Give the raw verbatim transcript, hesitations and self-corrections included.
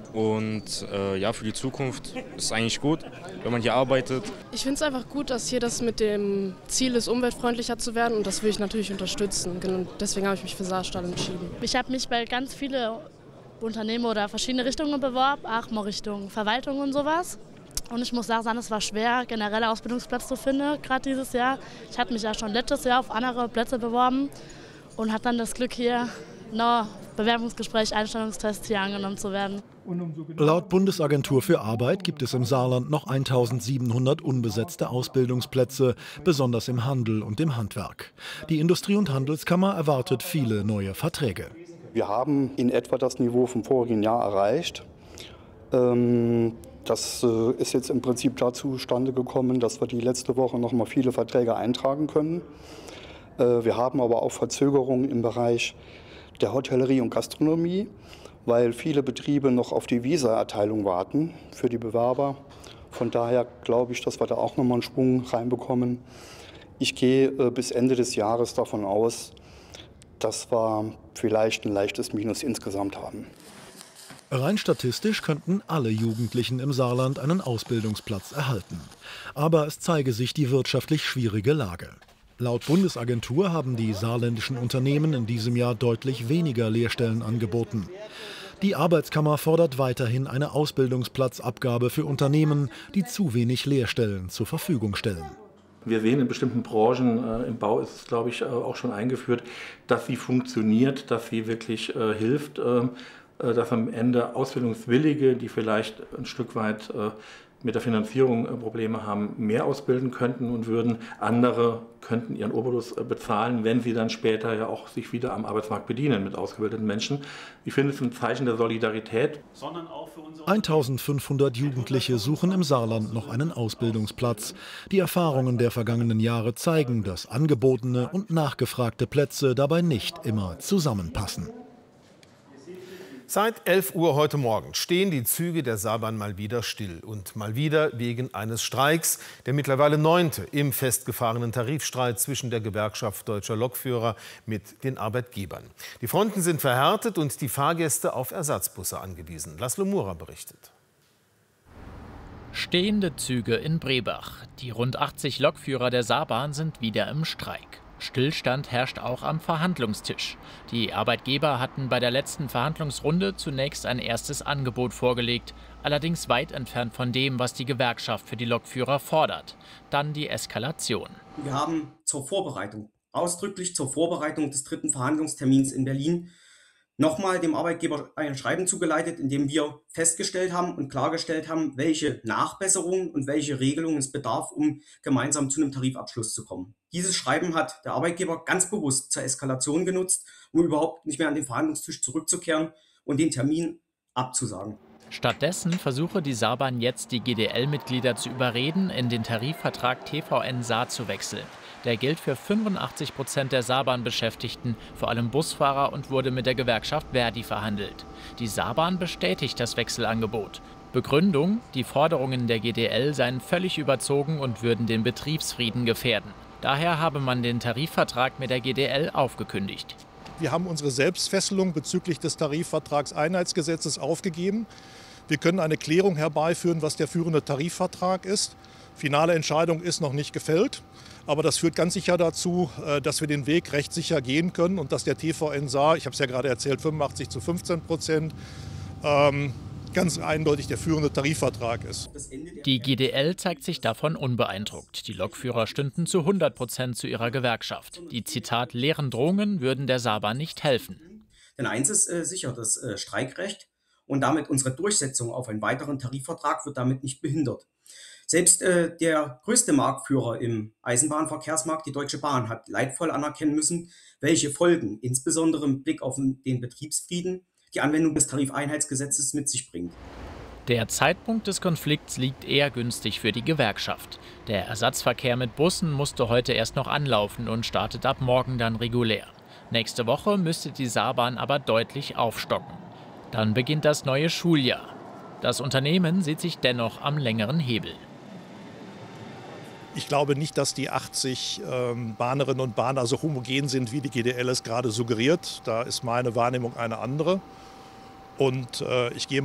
Und äh, ja, für die Zukunft ist es eigentlich gut, wenn man hier arbeitet. Ich finde es einfach gut, dass hier das mit dem Ziel ist, umweltfreundlicher zu werden. Und das will ich natürlich unterstützen. Und deswegen habe ich mich für Saarstahl entschieden. Ich habe mich bei ganz vielen Unternehmen oder verschiedene Richtungen beworben, auch mal Richtung Verwaltung und sowas. Und ich muss sagen, es war schwer, generell einen Ausbildungsplatz zu finden, gerade dieses Jahr. Ich hatte mich ja schon letztes Jahr auf andere Plätze beworben und hatte dann das Glück, hier noch Bewerbungsgespräch, Einstellungstest hier angenommen zu werden. Laut Bundesagentur für Arbeit gibt es im Saarland noch eintausendsiebenhundert unbesetzte Ausbildungsplätze, besonders im Handel und im Handwerk. Die Industrie- und Handelskammer erwartet viele neue Verträge. Wir haben in etwa das Niveau vom vorigen Jahr erreicht. Ähm Das ist jetzt im Prinzip dazu zustande gekommen, dass wir die letzte Woche noch mal viele Verträge eintragen können. Wir haben aber auch Verzögerungen im Bereich der Hotellerie und Gastronomie, weil viele Betriebe noch auf die Visaerteilung warten für die Bewerber. Von daher glaube ich, dass wir da auch noch mal einen Schwung reinbekommen. Ich gehe bis Ende des Jahres davon aus, dass wir vielleicht ein leichtes Minus insgesamt haben. Rein statistisch könnten alle Jugendlichen im Saarland einen Ausbildungsplatz erhalten. Aber es zeige sich die wirtschaftlich schwierige Lage. Laut Bundesagentur haben die saarländischen Unternehmen in diesem Jahr deutlich weniger Lehrstellen angeboten. Die Arbeitskammer fordert weiterhin eine Ausbildungsplatzabgabe für Unternehmen, die zu wenig Lehrstellen zur Verfügung stellen. Wir sehen in bestimmten Branchen, äh, im Bau ist es, glaube ich, äh, auch schon eingeführt, dass sie funktioniert, dass sie wirklich äh, hilft. Äh, dass am Ende Ausbildungswillige, die vielleicht ein Stück weit mit der Finanzierung Probleme haben, mehr ausbilden könnten und würden. Andere könnten ihren Obolus bezahlen, wenn sie dann später ja auch sich wieder am Arbeitsmarkt bedienen mit ausgebildeten Menschen. Ich finde es ein Zeichen der Solidarität. eintausendfünfhundert Jugendliche suchen im Saarland noch einen Ausbildungsplatz. Die Erfahrungen der vergangenen Jahre zeigen, dass angebotene und nachgefragte Plätze dabei nicht immer zusammenpassen. Seit elf Uhr heute Morgen stehen die Züge der Saarbahn mal wieder still. Und mal wieder wegen eines Streiks, der mittlerweile neunte im festgefahrenen Tarifstreit zwischen der Gewerkschaft Deutscher Lokführer mit den Arbeitgebern. Die Fronten sind verhärtet und die Fahrgäste auf Ersatzbusse angewiesen. Laszlo Mura berichtet. Stehende Züge in Brebach. Die rund achtzig Lokführer der Saarbahn sind wieder im Streik. Stillstand herrscht auch am Verhandlungstisch. Die Arbeitgeber hatten bei der letzten Verhandlungsrunde zunächst ein erstes Angebot vorgelegt, allerdings weit entfernt von dem, was die Gewerkschaft für die Lokführer fordert. Dann die Eskalation. Wir haben zur Vorbereitung, ausdrücklich zur Vorbereitung des dritten Verhandlungstermins in Berlin, nochmal dem Arbeitgeber ein Schreiben zugeleitet, in dem wir festgestellt haben und klargestellt haben, welche Nachbesserungen und welche Regelungen es bedarf, um gemeinsam zu einem Tarifabschluss zu kommen. Dieses Schreiben hat der Arbeitgeber ganz bewusst zur Eskalation genutzt, um überhaupt nicht mehr an den Verhandlungstisch zurückzukehren und den Termin abzusagen. Stattdessen versuche die Saarbahn jetzt, die G D L-Mitglieder zu überreden, in den Tarifvertrag T V N Saar zu wechseln. Der gilt für fünfundachtzig Prozent der Saarbahn-Beschäftigten, vor allem Busfahrer, und wurde mit der Gewerkschaft Verdi verhandelt. Die Saarbahn bestätigt das Wechselangebot. Begründung: Die Forderungen der G D L seien völlig überzogen und würden den Betriebsfrieden gefährden. Daher habe man den Tarifvertrag mit der G D L aufgekündigt. Wir haben unsere Selbstfesselung bezüglich des Tarifvertragseinheitsgesetzes aufgegeben. Wir können eine Klärung herbeiführen, was der führende Tarifvertrag ist. Finale Entscheidung ist noch nicht gefällt. Aber das führt ganz sicher dazu, dass wir den Weg rechtssicher gehen können und dass der T V N Saar, ich habe es ja gerade erzählt, fünfundachtzig zu fünfzehn Prozent, ähm, ganz eindeutig der führende Tarifvertrag ist. Die G D L zeigt sich davon unbeeindruckt. Die Lokführer stünden zu hundert Prozent zu ihrer Gewerkschaft. Die, Zitat, leeren Drohungen würden der Saarbahn nicht helfen. Denn eins ist äh, sicher, das äh, Streikrecht und damit unsere Durchsetzung auf einen weiteren Tarifvertrag wird damit nicht behindert. Selbst äh, der größte Marktführer im Eisenbahnverkehrsmarkt, die Deutsche Bahn, hat leidvoll anerkennen müssen, welche Folgen, insbesondere mit Blick auf den Betriebsfrieden, die Anwendung des Tarifeinheitsgesetzes mit sich bringt. Der Zeitpunkt des Konflikts liegt eher günstig für die Gewerkschaft. Der Ersatzverkehr mit Bussen musste heute erst noch anlaufen und startet ab morgen dann regulär. Nächste Woche müsste die Saarbahn aber deutlich aufstocken. Dann beginnt das neue Schuljahr. Das Unternehmen sieht sich dennoch am längeren Hebel. Ich glaube nicht, dass die achtzig ähm, Bahnerinnen und Bahner so homogen sind, wie die G D L es gerade suggeriert. Da ist meine Wahrnehmung eine andere. Und äh, ich gehe